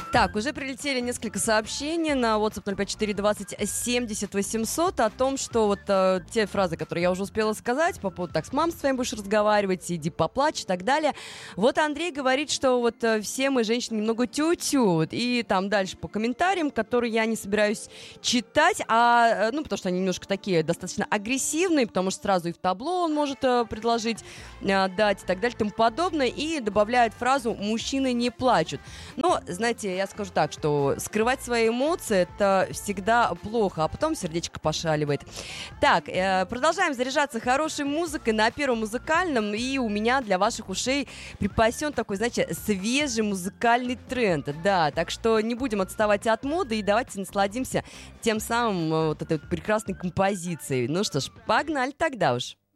Так, уже прилетели несколько сообщений на WhatsApp 05420 70 800 о том, что вот те фразы, которые я уже успела сказать по поводу «так с мамой своей будешь разговаривать», «иди поплачь» и так далее. Вот Андрей говорит, что вот все мы, женщины, немного тю-тю. И там дальше по комментариям, которые я не собираюсь читать, потому что они немножко такие достаточно агрессивные, потому что сразу и в табло он может предложить дать и так далее и тому подобное. И добавляет фразу «мужчины не плачут». Но, знаете, я скажу так, что скрывать свои эмоции — это всегда плохо, а потом сердечко пошаливает. Так, продолжаем заряжаться хорошей музыкой на Первом музыкальном, и у меня для ваших ушей припасен такой, знаете, свежий музыкальный тренд. Да, так что не будем отставать от моды и давайте насладимся тем самым вот этой вот прекрасной композицией. Ну что ж, погнали тогда уж.